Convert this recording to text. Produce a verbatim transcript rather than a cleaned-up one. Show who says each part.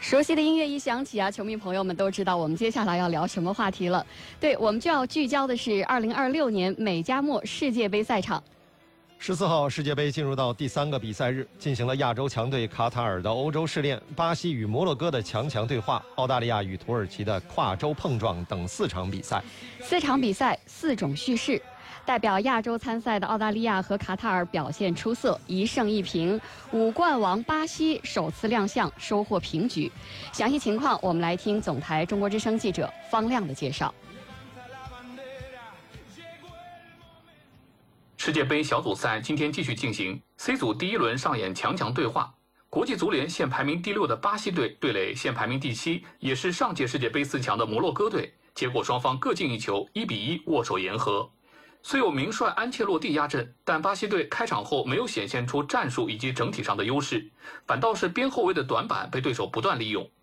Speaker 1: 熟悉的音乐一响起啊，球迷朋友们都知道我们接下来要聊什么话题了。对，我们就要聚焦的是二零二六年美加墨世界杯赛场。
Speaker 2: 十四号，世界杯进入到第三个比赛日，进行了亚洲强队卡塔尔的欧洲试炼、巴西与摩洛哥的强强对话、澳大利亚与土耳其的跨洲碰撞等四场比赛。
Speaker 1: 四场比赛，四种叙事。代表亚洲参赛的澳大利亚和卡塔尔表现出色，一胜一平。五冠王巴西首次亮相，收获平局。详细情况，我们来听总台中国之声记者方亮的介绍。
Speaker 3: 世界杯小组赛今天继续进行 ，C 组第一轮上演强强对话。国际足联现排名第六的巴西队对垒现排名第七，也是上届世界杯四强的摩洛哥队。结果双方各进一球，一比一握手言和。虽有名帅安切洛蒂压阵，但巴西队开场后没有显现出战术以及整体上的优势，反倒是边后卫的短板被对手不断利用。